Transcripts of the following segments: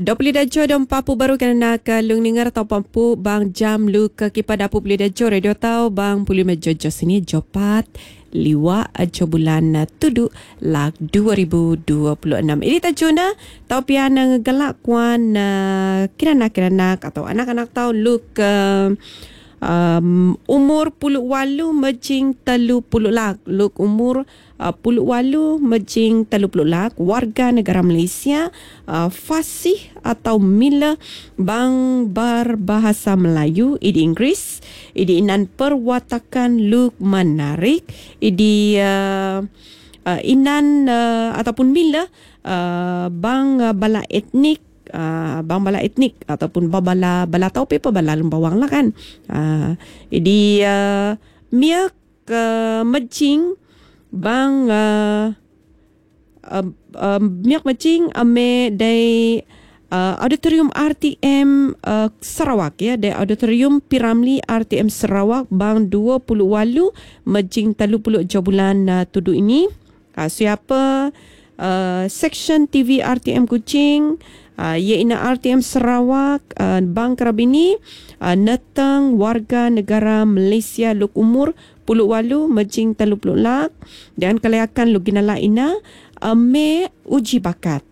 Dapuli dajo dan papu baru kena ke lung ningar tau pampu bang jam lu ke kipa dapu puli dajo radio tau bang puli mejojo sini jopat liwa ajo bulan tudu lak 2026. Ini tajuna tau piana ngegelak kuan kiranak atau anak-anak tau lu ke umur puluh walu mejing telu puluh lak luk umur puluh walu mejing telu puluh lak warga negara Malaysia fasih atau mila bang berbahasa Melayu idi Inggeris idi inan perwatakan luk menarik idi inan ataupun mila bang bala etnik bang bala etnik ataupun bala tau pe bala lembawang lah kan. Jadi miak mejing bang miak mejing ame dari auditorium RTM Sarawak ya, dari auditorium Piramli RTM Sarawak bang 28 mejing 30 bulan tudu ini. Siapa section TV RTM Kuching iaitu RTM Sarawak Bang Kerabini netang warga negara Malaysia luk umur puluh walu mejing 30 lak dan kelayakan luk ginala ina ame uji bakat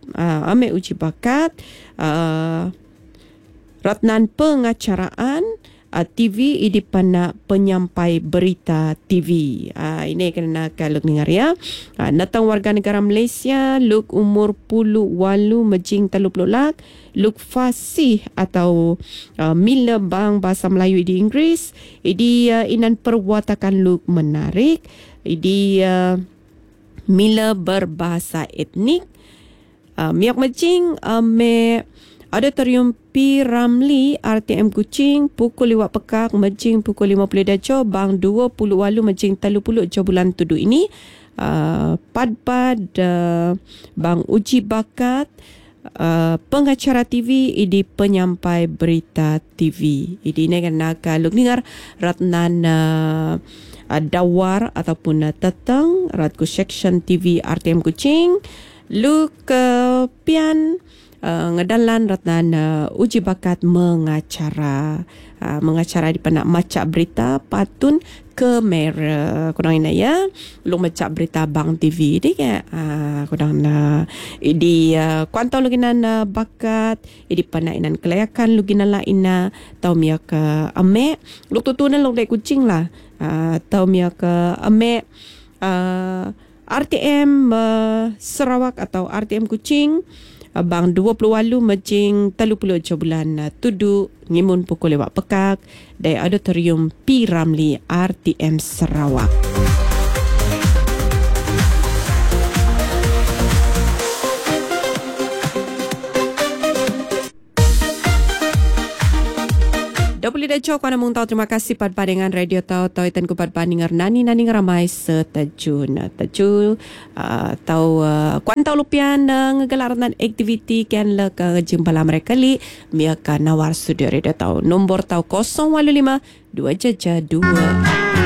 ratnan pengacaraan TV idi pana penyampai berita TV. Ini kena kalau dengar ya. Natang warga negara Malaysia luk umur puluh walu mejing 30 lak luk fasih atau mila bang bahasa Melayu idi Inggeris idi inan perwatakan luk menarik idi mila berbahasa etnik miak mejing ame auditorium Piramli RTM Kuching pukul 5 pekak mejing pukul 50 dajo bang 20 walu mejing 30 bulan tudu ini pad bang uji bakat pengacara TV idi penyampai berita TV idi ni kena kalau dengar ratnan dawar ataupun tetang ratku section TV RTM Kuching lu ke pian ngedalan ratnan uji bakat mengacara di panak macak berita patun ke merah kurang ini ya lu macak berita bang TV ni ke kurang di kuantau luginan bakat di panak inan kelayakan luginan la ina tau mia ke ame lu tutunan lu dek kucing lah tau mia ke ame RTM Sarawak atau RTM Kuching bang 20 walu mejing 30 bulan tudu ngimun pukul 5 pekak dari auditorium Piramli RTM Sarawak. Boleh dah cok kana mung tau terima kasih pad dengan radio tau itan ku pad ningar nani ramai setajun tau kuan tau lupian ngegelaran aktiviti kan le ke jimpala mereka li miaka nawar studio radio tau nombor tau 085 2 jaja 2